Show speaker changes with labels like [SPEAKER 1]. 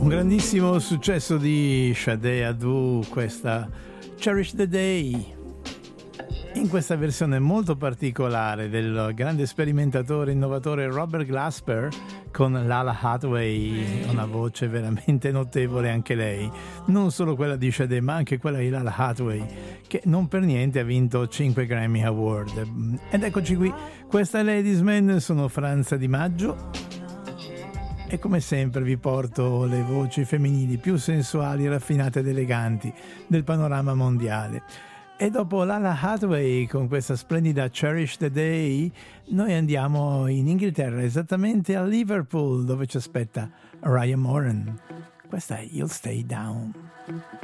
[SPEAKER 1] Un grandissimo successo di Sade Adu, questa Cherish the Day, in questa versione molto particolare del grande sperimentatore innovatore Robert Glasper con Lala Hathaway, una voce veramente notevole anche lei, non solo quella di Sade ma anche quella di Lala Hathaway, che non per niente ha vinto 5 Grammy Award. Ed eccoci qui, questa è Ladies Man, sono Franza Di Maggio e come sempre vi porto le voci femminili più sensuali, raffinate ed eleganti del panorama mondiale. E dopo Lala Hathaway con questa splendida Cherish the Day, noi andiamo in Inghilterra, esattamente a Liverpool, dove ci aspetta Ryan Moran. Questa è You'll Stay Down.